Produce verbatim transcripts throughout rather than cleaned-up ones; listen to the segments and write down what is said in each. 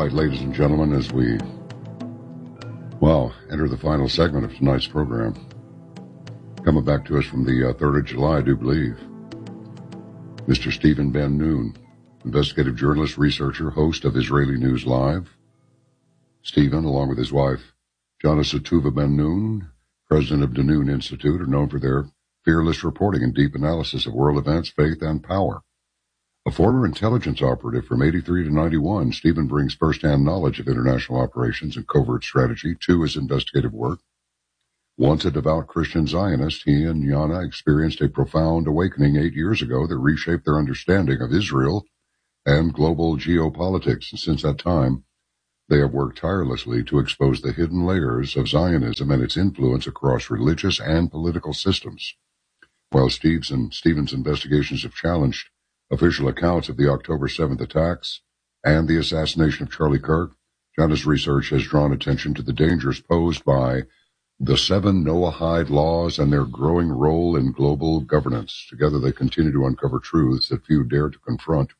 right, ladies and gentlemen, as we, well, enter the final segment of tonight's program. Coming back to us from the uh, third of July, I do believe, Mister Stephen Ben-Nun, investigative journalist, researcher, host of Israeli News Live. Stephen, along with his wife, Jana Satuva Ben-Nun, president of the Nun Institute, are known for their fearless reporting and deep analysis of world events, faith, and power. A former intelligence operative from eighty-three to ninety-one, Stephen brings firsthand knowledge of international operations and covert strategy to his investigative work. Once a devout Christian Zionist, he and Yana experienced a profound awakening eight years ago that reshaped their understanding of Israel and global geopolitics. And since that time, they have worked tirelessly to expose the hidden layers of Zionism and its influence across religious and political systems. While Steve's and Stephen's investigations have challenged official accounts of the October seventh attacks and the assassination of Charlie Kirk, Jana's research has drawn attention to the dangers posed by the seven Noahide laws and their growing role in global governance. Together they continue to uncover truths that few dare to confront.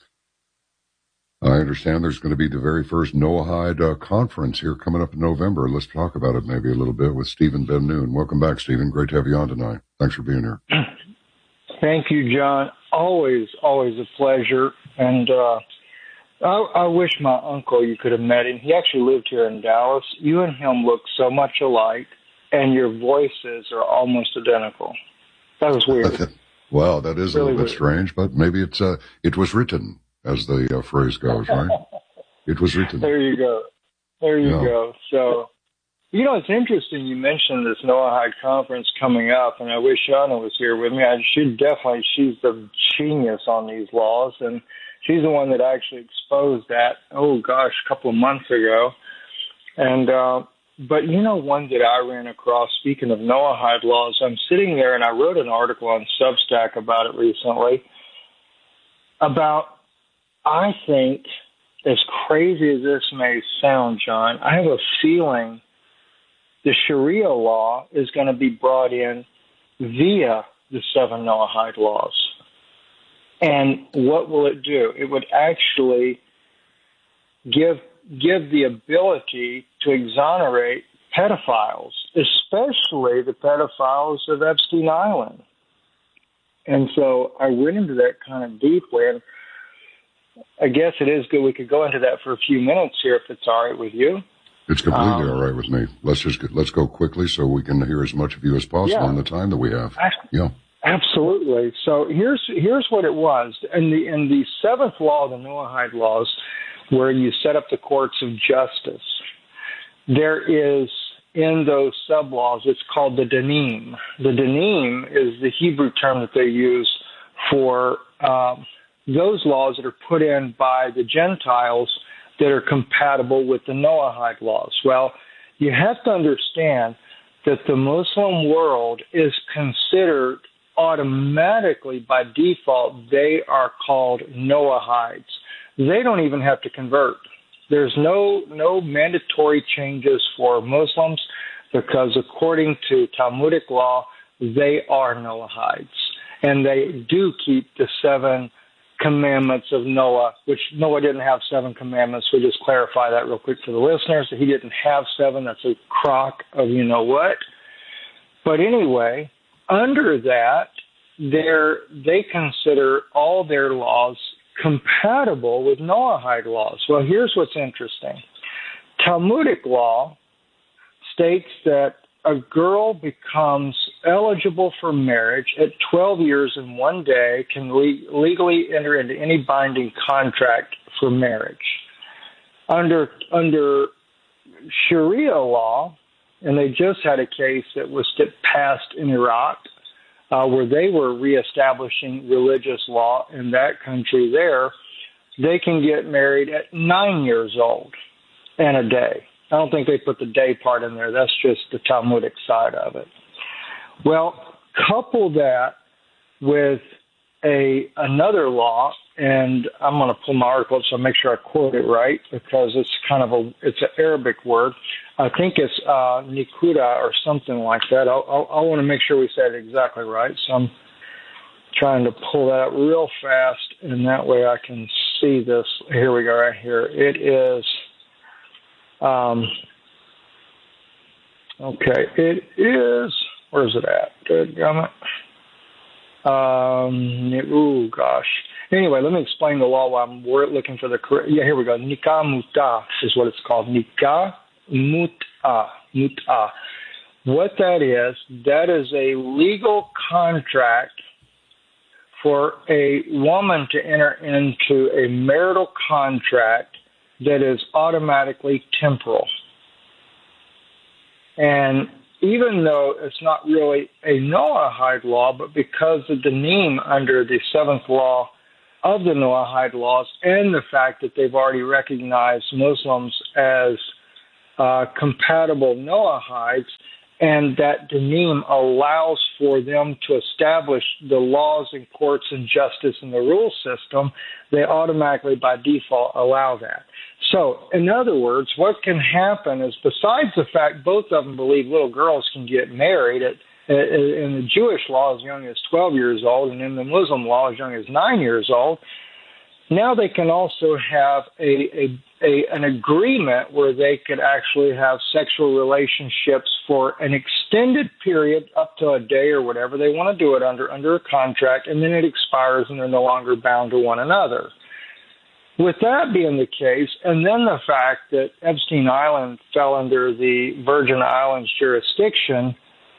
I understand there's going to be the very first Noahide uh, conference here coming up in November. Let's talk about it maybe a little bit with Stephen Ben-Nun. Welcome back, Stephen. Great to have you on tonight. Thanks for being here. Thank you, John. Always, always a pleasure. And uh, I, I wish my uncle, you could have met him. He actually lived here in Dallas. You and him look so much alike, and your voices are almost identical. That was weird. Wow, that is really a little bit weird. strange, but maybe it's uh, it was written, as the uh, phrase goes, right? It was written. There you go. There you Yeah. go. So, you know, it's interesting you mentioned this Noahide conference coming up, and I wish Shana was here with me. I should definitely, she's the genius on these laws, and she's the one that actually exposed that, oh gosh, a couple of months ago. And, uh, but you know, one that I ran across, speaking of Noahide laws, I'm sitting there and I wrote an article on Substack about it recently, about, I think, as crazy as this may sound, John, I have a feeling the Sharia law is going to be brought in via the seven Noahide laws. And what will it do? It would actually give give the ability to exonerate pedophiles, especially the pedophiles of Epstein Island. And so I went into that kind of deeply, and I guess it is good we could go into that for a few minutes here, if it's all right with you. It's completely Um, all right with me. Let's just get, let's go quickly so we can hear as much of you as possible Yeah. in the time that we have. I, Yeah. Absolutely. So here's here's what it was. In the in the seventh law, the Noahide laws, where you set up the courts of justice, there is in those sub-laws, it's called the dinim. The dinim is the Hebrew term that they use for um, those laws that are put in by the Gentiles that are compatible with the Noahide laws. Well, you have to understand that the Muslim world is considered automatically, by default, they are called Noahides. They don't even have to convert. There's no no mandatory changes for Muslims because according to Talmudic law, they are Noahides. And they do keep the seven commandments of Noah, which Noah didn't have seven commandments. We'll just clarify that real quick for the listeners. He didn't have seven. That's a crock of you know what. But anyway, under that, they're, they consider all their laws compatible with Noahide laws. Well, here's what's interesting. Talmudic law states that a girl becomes eligible for marriage at twelve years and one day, can le- legally enter into any binding contract for marriage. Under under Sharia law, and they just had a case that was passed in Iraq, uh, where they were reestablishing religious law in that country there, they can get married at nine years old and a day. I don't think they put the day part in there. That's just the Talmudic side of it. Well, couple that with a another law, and I'm going to pull my article so I make sure I quote it right because it's kind of a it's an Arabic word. I think it's uh, nikuda or something like that. I, I, I want to make sure we say it exactly right, so I'm trying to pull that up real fast, and that way I can see this. Here we go, right here. It is, um, okay, it is, where is it at? Good gummit. Um, ooh, gosh. Anyway, let me explain the law while I'm we're looking for the correct. Yeah, here we go. Nikah mutah is what it's called. Nikah mutah. Mutah. What that is, that is a legal contract for a woman to enter into a marital contract that is automatically temporal. And even though it's not really a Noahide law, but because of the name under the seventh law of the Noahide laws and the fact that they've already recognized Muslims as uh, compatible Noahides, and that the name allows for them to establish the laws and courts and justice and the rule system, they automatically by default allow that. So, in other words, what can happen is, besides the fact both of them believe little girls can get married at, in the Jewish law as young as twelve years old, and in the Muslim law as young as nine years old, now they can also have a, a, a an agreement where they could actually have sexual relationships for an extended period, up to a day or whatever they want to do it under, under a contract, and then it expires and they're no longer bound to one another. With that being the case, and then the fact that Epstein Island fell under the Virgin Islands jurisdiction,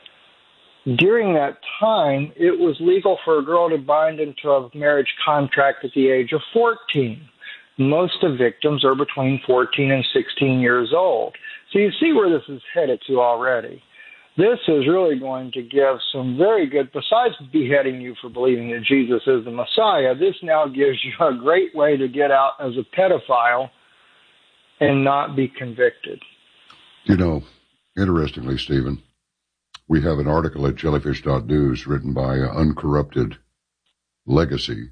during that time, it was legal for a girl to bind into a marriage contract at the age of fourteen. Most of victims are between fourteen and sixteen years old. So you see where this is headed to already. This is really going to give some very good, besides beheading you for believing that Jesus is the Messiah, this now gives you a great way to get out as a pedophile and not be convicted. You know, interestingly, Stephen, we have an article at jellyfish dot news written by uh, Uncorrupted Legacy.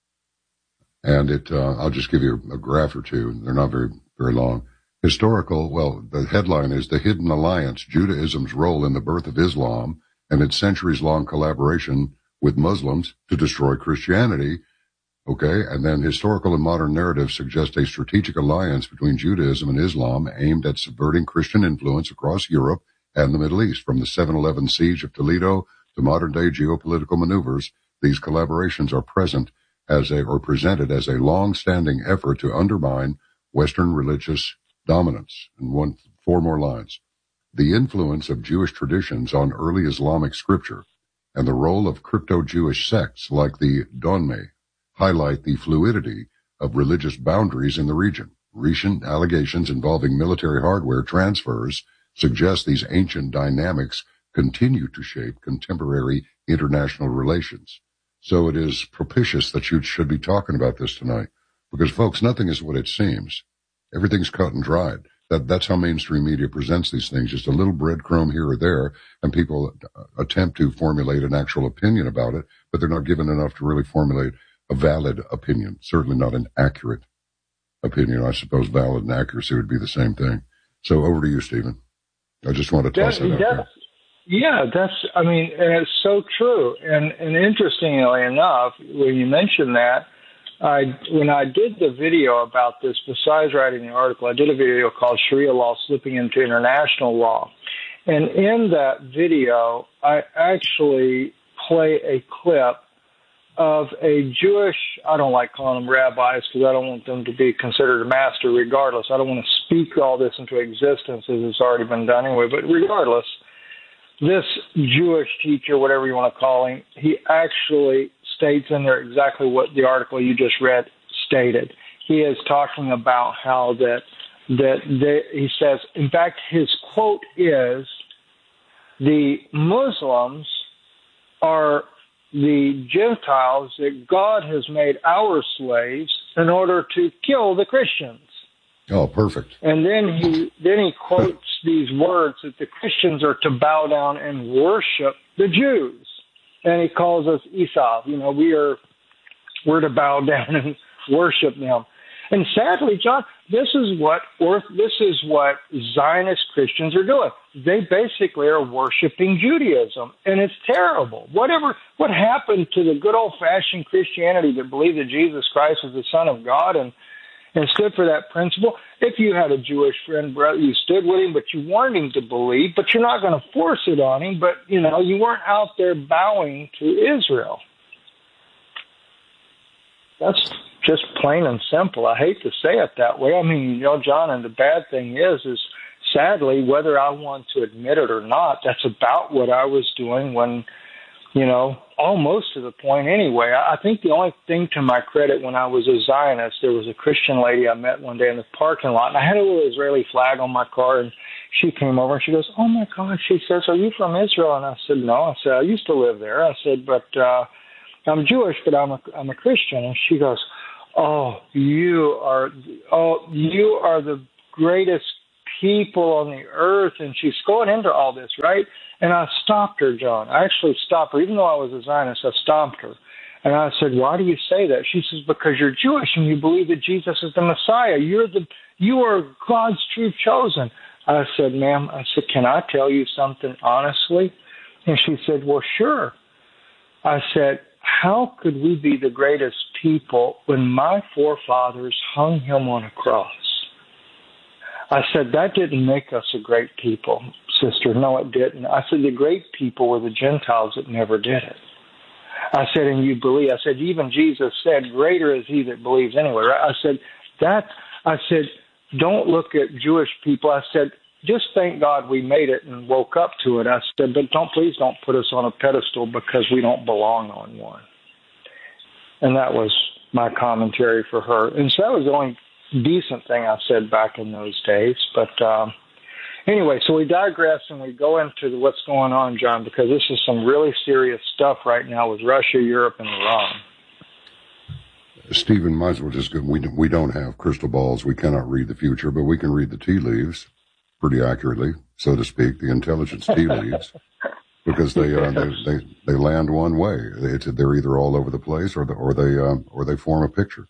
And it, uh, I'll just give you a graph or two. They're not very, very long. Historical, well, the headline is The Hidden Alliance, Judaism's Role in the Birth of Islam and its Centuries-Long Collaboration with Muslims to Destroy Christianity. Okay, and then historical and modern narratives suggest a strategic alliance between Judaism and Islam aimed at subverting Christian influence across Europe and the Middle East. From the seven eleven siege of Toledo to modern-day geopolitical maneuvers, these collaborations are present as a, or presented as a long-standing effort to undermine Western religious dominance. And one, four more lines. The influence of Jewish traditions on early Islamic scripture and the role of crypto-Jewish sects like the Donme highlight the fluidity of religious boundaries in the region. Recent allegations involving military hardware transfers suggest these ancient dynamics continue to shape contemporary international relations. So it is propitious that you should be talking about this tonight, because, folks, nothing is what it seems. Everything's cut and dried. That, that's how mainstream media presents these things, just a little breadcrumb here or there, and people attempt to formulate an actual opinion about it, but they're not given enough to really formulate a valid opinion, certainly not an accurate opinion. I suppose valid and accuracy would be the same thing. So over to you, Stephen. I just want to toss that, that out there. Yeah, that's, I mean, and it's so true. And, and interestingly enough, when you mention that, I, when I did the video about this, besides writing the article, I did a video called Sharia Law Slipping into International Law. And in that video, I actually play a clip of a Jewish, I don't like calling them rabbis because I don't want them to be considered a master regardless. I don't want to speak all this into existence as it's already been done anyway. But regardless, this Jewish teacher, whatever you want to call him, he actually states in there exactly what the article you just read stated. He is talking about how that, that they, he says, in fact, his quote is, the Muslims are the Gentiles that God has made our slaves in order to kill the Christians. Oh, perfect. And then he then he quotes these words that the Christians are to bow down and worship the Jews. And he calls us Esau. You know, we are we're to bow down and worship them. And sadly, John, this is what or this is what Zionist Christians are doing. They basically are worshiping Judaism, and it's terrible. Whatever what happened to the good old-fashioned Christianity that believed that Jesus Christ was the Son of God and and stood for that principle? If you had a Jewish friend, brother, you stood with him, but you wanted him to believe, but you're not going to force it on him. But you know, you weren't out there bowing to Israel. That's just plain and simple. I hate to say it that way. I mean, you know, John, and the bad thing is, is sadly, whether I want to admit it or not, that's about what I was doing when, you know, almost to the point anyway. I think the only thing to my credit when I was a Zionist, there was a Christian lady I met one day in the parking lot, and I had a little Israeli flag on my car, and she came over and she goes, "Oh my God," she says, "are you from Israel?" And I said, "No." I said, "I used to live there." I said, "But uh, I'm Jewish, but I'm a, I'm a Christian." And she goes, "Oh, you are, oh, you are the greatest people on the earth." And she's going into all this, right? And I stopped her, John. I actually stopped her. Even though I was a Zionist, I stopped her. And I said, "Why do you say that?" She says, "Because you're Jewish and you believe that Jesus is the Messiah. You're the, you are God's true chosen." I said, "Ma'am," I said, "can I tell you something honestly?" And she said, "Well, sure." I said, "How could we be the greatest people when my forefathers hung him on a cross?" I said, "That didn't make us a great people, sister. No, it didn't." I said, "The great people were the Gentiles that never did it." I said, "And you believe," I said, "even Jesus said, greater is he that believes anyway." Right? I said, that, I said, "Don't look at Jewish people." I said, "Just thank God we made it and woke up to it." I said, "But don't, please don't put us on a pedestal because we don't belong on one." And that was my commentary for her. And so that was the only decent thing I said back in those days. But um, anyway, so we digress and we go into the, what's going on, John, because this is some really serious stuff right now with Russia, Europe, and Iran. Stephen, might as well just go. We, we don't have crystal balls. We cannot read the future, but we can read the tea leaves pretty accurately, so to speak, the intelligence tea leaves, because they, uh, they they they land one way. It's, they're either all over the place or the, or they um, or they form a picture.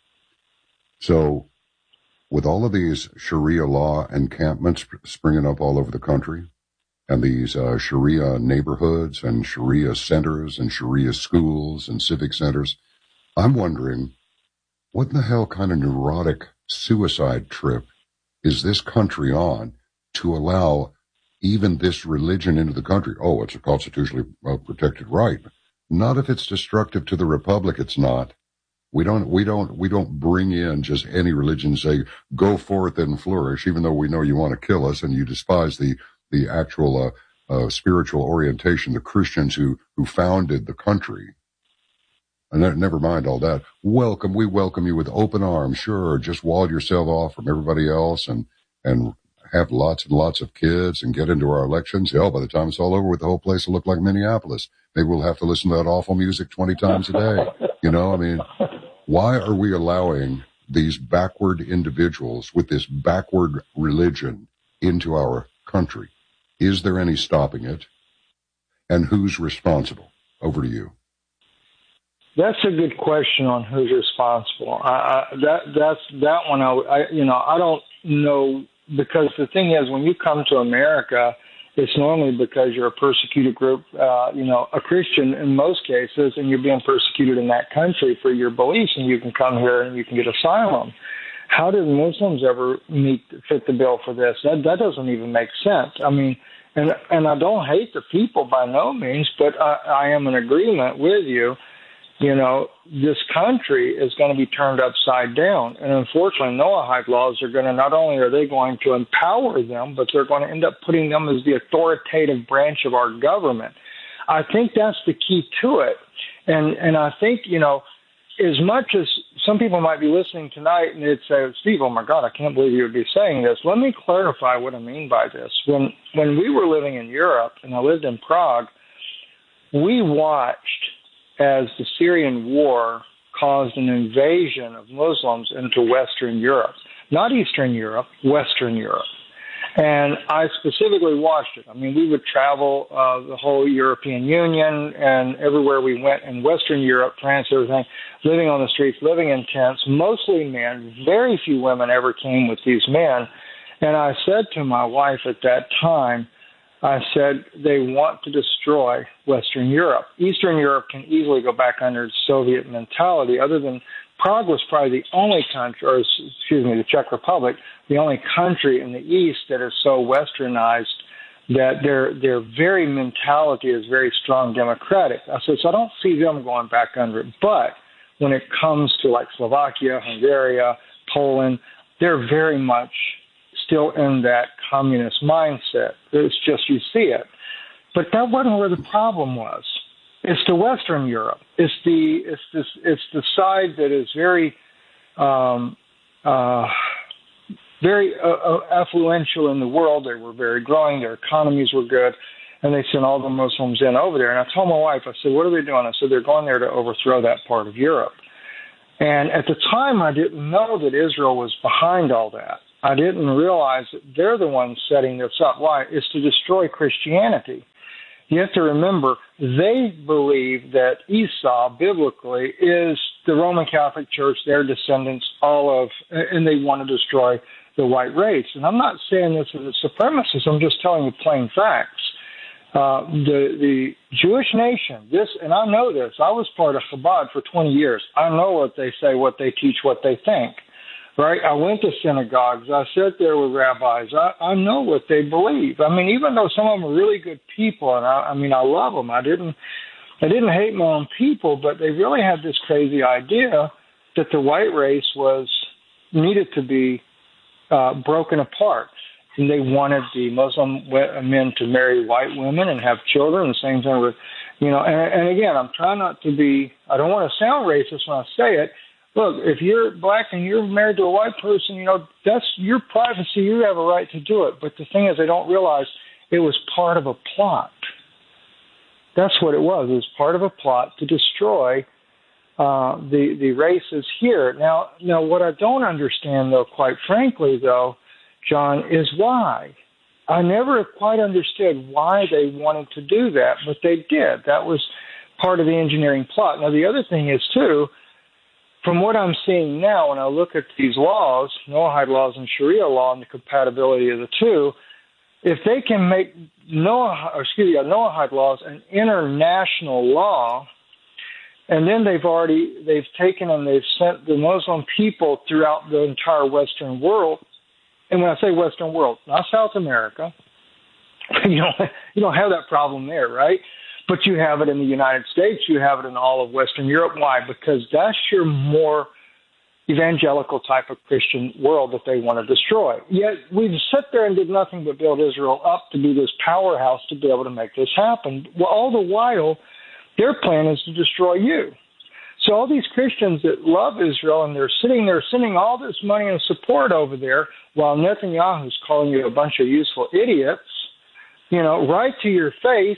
So, with all of these Sharia law encampments springing up all over the country, and these uh, Sharia neighborhoods and Sharia centers and Sharia schools and civic centers, I'm wondering, what in the hell kind of neurotic suicide trip is this country on to allow even this religion into the country? Oh, it's a constitutionally uh, protected right. Not if it's destructive to the republic. It's not. We don't, we don't, we don't bring in just any religion and say, "Go forth and flourish," even though we know you want to kill us and you despise the, the actual, uh, uh, spiritual orientation, the Christians who, who founded the country. And never mind all that. Welcome. We welcome you with open arms. Sure. Just wall yourself off from everybody else and, and have lots and lots of kids and get into our elections. Hell, by the time it's all over with, the whole place will look like Minneapolis. Maybe we'll have to listen to that awful music twenty times a day. You know, I mean, why are we allowing these backward individuals with this backward religion into our country? Is there any stopping it? And who's responsible? Over to you. That's a good question on who's responsible. I, I, that that's that one. I, I you know I don't know, because the thing is, when you come to America, it's normally because you're a persecuted group, uh, you know, a Christian in most cases, and you're being persecuted in that country for your beliefs, and you can come here and you can get asylum. How did Muslims ever meet fit the bill for this? That that doesn't even make sense. I mean, and and I don't hate the people by no means, but I, I am in agreement with you. You know, this country is going to be turned upside down. And unfortunately, Noahide laws are going to, not only are they going to empower them, but they're going to end up putting them as the authoritative branch of our government. I think that's the key to it. And and I think, you know, as much as some people might be listening tonight and they'd say, "Steve, oh my God, I can't believe you would be saying this." Let me clarify what I mean by this. When when we were living in Europe and I lived in Prague, we watched as the Syrian war caused an invasion of Muslims into Western Europe. Not Eastern Europe, Western Europe. And I specifically watched it. I mean, we would travel uh, the whole European Union and everywhere we went in Western Europe, France, everything, living on the streets, living in tents, mostly men. Very few women ever came with these men. And I said to my wife at that time, I said, they want to destroy Western Europe. Eastern Europe can easily go back under Soviet mentality, other than Prague was probably the only country, or excuse me, the Czech Republic, the only country in the East that is so westernized that their their very mentality is very strong democratic. I said, so I don't see them going back under it. But when it comes to like Slovakia, Hungary, Poland, they're very much still in that communist mindset. It's just you see it. But that wasn't where the problem was. It's the Western Europe. It's the it's this it's the side that is very um, uh, very uh, affluential in the world. They were very growing. Their economies were good, and they sent all the Muslims in over there. And I told my wife, I said, "What are they doing?" I said, "They're going there to overthrow that part of Europe." And at the time, I didn't know that Israel was behind all that. I didn't realize that they're the ones setting this up. Why? It's to destroy Christianity. You have to remember, they believe that Esau, biblically, is the Roman Catholic Church, their descendants, all of, and they want to destroy the white race. And I'm not saying this as a supremacist. I'm just telling you plain facts. Uh, the the Jewish nation, this, and I know this. I was part of Chabad for twenty years. I know what they say, what they teach, what they think. Right? I went to synagogues. I sat there with rabbis. I, I know what they believe. I mean, even though some of them are really good people, and I, I mean, I love them. I didn't, I didn't hate my own people, but they really had this crazy idea that the white race was needed to be uh, broken apart, and they wanted the Muslim men to marry white women and have children. The same thing with, you know. And, and again, I'm trying not to be. I don't want to sound racist when I say it. Look, if you're black and you're married to a white person, you know, that's your privacy. You have a right to do it. But the thing is, they don't realize it was part of a plot. That's what it was. It was part of a plot to destroy uh, the the races here. Now, now, what I don't understand, though, quite frankly, though, John, is why. I never quite understood why they wanted to do that, but they did. That was part of the engineering plot. Now, the other thing is, too, from what I'm seeing now, when I look at these laws, Noahide laws and Sharia law, and the compatibility of the two, if they can make Noah, or excuse me, Noahide laws an international law, and then they've already they've taken and they've sent the Muslim people throughout the entire Western world, and when I say Western world, not South America, you don't you don't have that problem there, right? But you have it in the United States. You have it in all of Western Europe. Why? Because that's your more evangelical type of Christian world that they want to destroy. Yet we've sat there and did nothing but build Israel up to be this powerhouse to be able to make this happen. Well, all the while, their plan is to destroy you. So all these Christians that love Israel, and they're sitting there sending all this money and support over there while Netanyahu's calling you a bunch of useful idiots, you know, right to your face.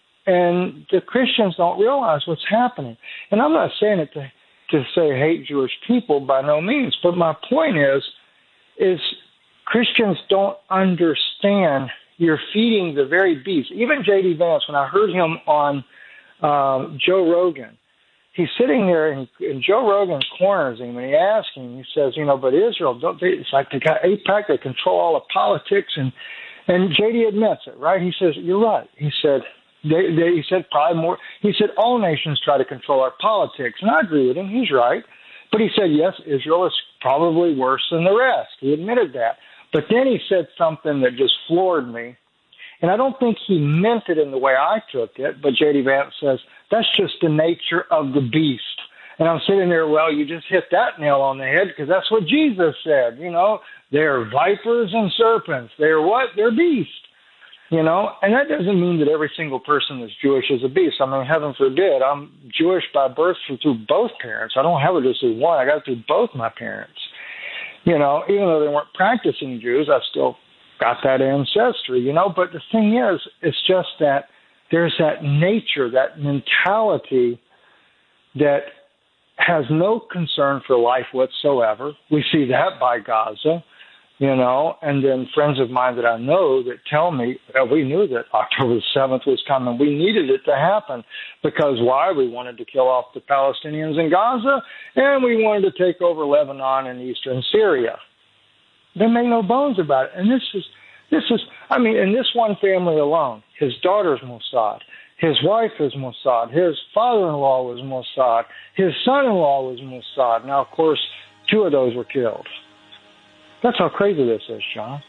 And the Christians don't realize what's happening. And I'm not saying it to, to say hate Jewish people by no means, but my point is, is Christians don't understand you're feeding the very beast. Even J D Vance, when I heard him on um, Joe Rogan, he's sitting there and, and Joe Rogan corners him and he asks him, he says, you know, but Israel, don't they, it's like they got AIPAC, they control all the politics. And, and J D admits it, right? He says, you're right. He said, They, they, he said probably more. He said all nations try to control our politics, and I agree with him. He's right. But he said, yes, Israel is probably worse than the rest. He admitted that. But then he said something that just floored me, and I don't think he meant it in the way I took it, but J D Vance says, that's just the nature of the beast. And I'm sitting there, well, you just hit that nail on the head, because that's what Jesus said. You know, they're vipers and serpents. They're what? They're beasts. You know, and that doesn't mean that every single person that's Jewish is a beast. I mean, heaven forbid. I'm Jewish by birth through both parents. I don't have it just as one. I got it through both my parents. You know, even though they weren't practicing Jews, I still got that ancestry, you know. But the thing is, it's just that there's that nature, that mentality that has no concern for life whatsoever. We see that by Gaza. you know, and then friends of mine that I know that tell me, well, we knew that October the seventh was coming. We needed it to happen because why? We wanted to kill off the Palestinians in Gaza, and we wanted to take over Lebanon and eastern Syria. They made no bones about it. And this is, this is, I mean, in this one family alone, his daughter's Mossad, his wife is Mossad, his father-in-law was Mossad, his son-in-law was Mossad. Now, of course, two of those were killed. That's how crazy this is, John.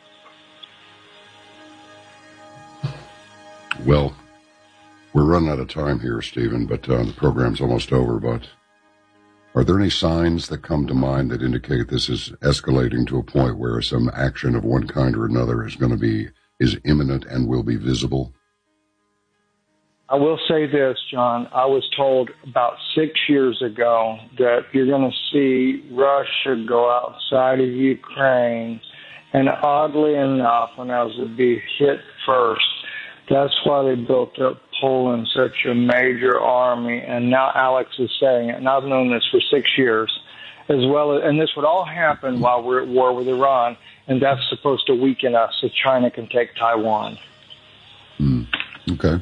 Well, we're running out of time here, Stephen, but uh, the program's almost over. But are there any signs that come to mind that indicate this is escalating to a point where some action of one kind or another is going to be, is imminent and will be visible? I will say this, John. I was told about six years ago that you're going to see Russia go outside of Ukraine. And oddly enough, when I was to be hit first, that's why they built up Poland, such a major army. And now Alex is saying it, and I've known this for six years, as well as, and this would all happen while we're at war with Iran, and that's supposed to weaken us so China can take Taiwan. Mm. Okay.